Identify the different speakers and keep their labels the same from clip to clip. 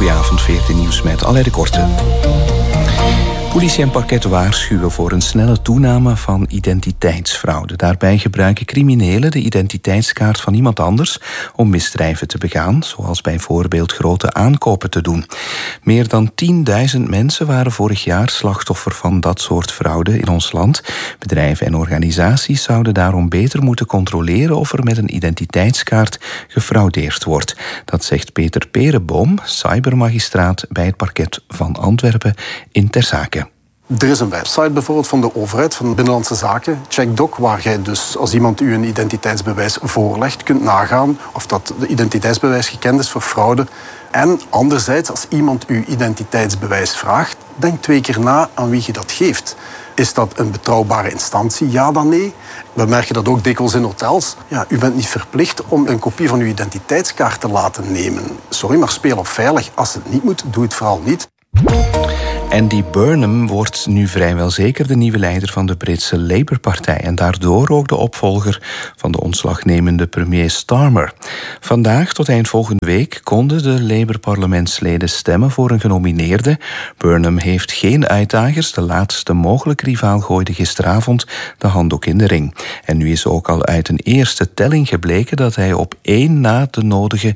Speaker 1: Goedenavond, 14 Nieuws met Alain de Korte. Politie en parket waarschuwen voor een snelle toename van identiteitsfraude. Daarbij gebruiken criminelen de identiteitskaart van iemand anders om misdrijven te begaan, zoals bijvoorbeeld grote aankopen te doen. Meer dan 10.000 mensen waren vorig jaar slachtoffer van dat soort fraude in ons land. Bedrijven en organisaties zouden daarom beter moeten controleren of er met een identiteitskaart gefraudeerd wordt. Dat zegt Peter Perenboom, cybermagistraat bij het parket van Antwerpen in Ter Zake.
Speaker 2: Er is een website bijvoorbeeld van de overheid, van Binnenlandse Zaken, CheckDoc, waar jij dus als iemand u een identiteitsbewijs voorlegt, kunt nagaan of dat de identiteitsbewijs gekend is voor fraude. En anderzijds, als iemand uw identiteitsbewijs vraagt, denk 2 keer na aan wie je dat geeft. Is dat een betrouwbare instantie? Ja dan nee. We merken dat ook dikwijls in hotels. Ja, u bent niet verplicht om een kopie van uw identiteitskaart te laten nemen. Sorry, maar speel op veilig. Als het niet moet, doe het vooral niet.
Speaker 1: Andy Burnham wordt nu vrijwel zeker de nieuwe leider van de Britse Labour-partij en daardoor ook de opvolger van de ontslagnemende premier Starmer. Vandaag tot eind volgende week konden de Labour-parlementsleden stemmen voor een genomineerde. Burnham heeft geen uitdagers. De laatste mogelijke rivaal gooide gisteravond de handdoek in de ring. En nu is ook al uit een eerste telling gebleken dat hij op 1 na de nodige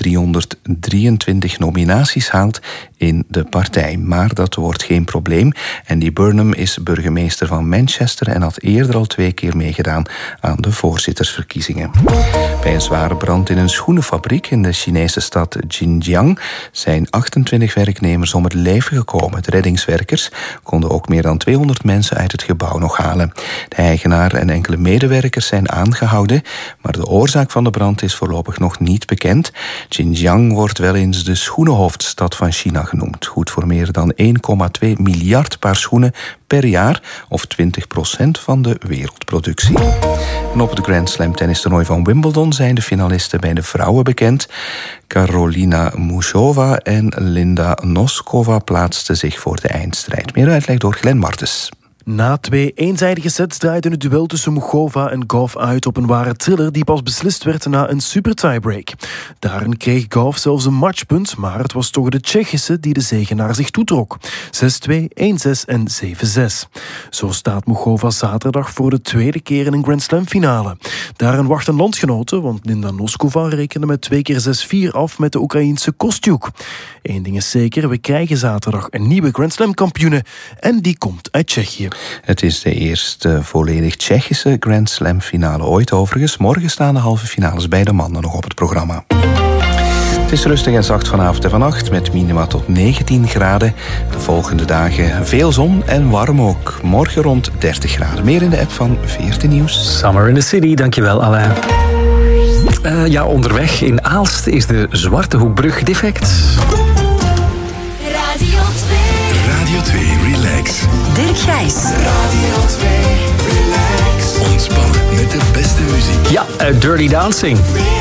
Speaker 1: 323 nominaties haalt in de partij. Maar dat wordt geen probleem. Andy Burnham is burgemeester van Manchester en had eerder al 2 keer meegedaan aan de voorzittersverkiezingen. Bij een zware brand in een schoenenfabriek in de Chinese stad Xinjiang zijn 28 werknemers om het leven gekomen. De reddingswerkers konden ook meer dan 200 mensen uit het gebouw nog halen. De eigenaar en enkele medewerkers zijn aangehouden, maar de oorzaak van de brand is voorlopig nog niet bekend. Xinjiang wordt wel eens de schoenenhoofdstad van China genoemd. Goed voor meer dan 1,2 miljard paar schoenen per jaar, of 20% van de wereldproductie. En op het Grand Slam tennistoernooi van Wimbledon zijn de finalisten bij de vrouwen bekend. Karolina Muchova en Linda Noskova plaatsten zich voor de eindstrijd. Meer uitleg door Glenn Martens.
Speaker 3: Na 2 eenzijdige sets draaide het duel tussen Muchova en Gauff uit op een ware thriller die pas beslist werd na een super tiebreak. Daarin kreeg Gauff zelfs een matchpunt, maar het was toch de Tsjechische die de zege naar zich toetrok. 6-2, 1-6 en 7-6. Zo staat Muchova zaterdag voor de 2e keer in een Grand Slam finale. Daarin wachten landgenoten, want Linda Noskova rekende met 2 keer 6-4 af met de Oekraïense Kostyuk. Eén ding is zeker, we krijgen zaterdag een nieuwe Grand Slam kampioene en die komt uit Tsjechië.
Speaker 1: Het is de eerste volledig Tsjechische Grand Slam finale ooit overigens. Morgen staan de halve finales bij de mannen nog op het programma. Het is rustig en zacht vanavond en vannacht met minima tot 19 graden. De volgende dagen veel zon en warm ook. Morgen rond 30 graden. Meer in de app van 14 Nieuws.
Speaker 4: Summer in the City, dankjewel Alain. Onderweg in Aalst is de Zwarte Hoekbrug defect.
Speaker 5: Radio 2 Relax.
Speaker 6: Dirk Gijs.
Speaker 5: Radio 2 Relax. Ontspannen met de beste muziek.
Speaker 4: Ja, Dirty Dancing.